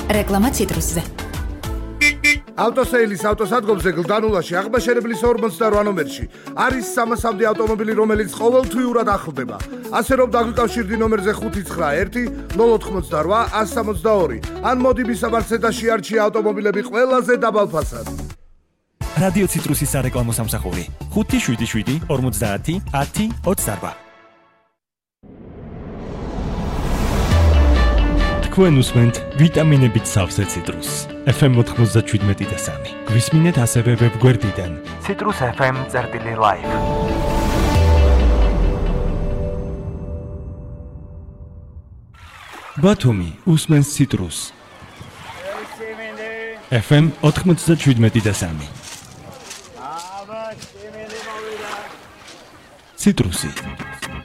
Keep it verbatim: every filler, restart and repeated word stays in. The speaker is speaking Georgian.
რეკლამა ციტრუსზე. ავტოსეილის ავტოსადგომზე გლდანულაში აღმაშენებლის ორმოცდარვა ნომერში არის სამასამდე ავტომობილი, რომელიც ყოველთვიურად ახლდება. ასე რომ დაგვიკავშირდი ნომერზე ხუთი ცხრა ერთი ნულ ოთხმოცდარვა ასი სამოცდაორი. ან მოდი მისამართზე არჩია ავტომობილები ყველაზე დაბალ ფასად. რადიო ციტრუსის სარეკლამო სამსახური ხუთი შვიდი შვიდი ორმოცდაათი ათი ოცდარვა. თქვენ უსმენთ ვიტამინებით სავსე ციტრუსს. ეფ ემ ოთხმოცდაშვიდმეტი და სამი. გვისმინეთ ასევე ვებგვერდიდან citrus f m წერტილი live. ბათუმი უსმენს ციტრუსს. ეფ ემ ოთხმოცდაშვიდმეტი და სამი. ციტრუსი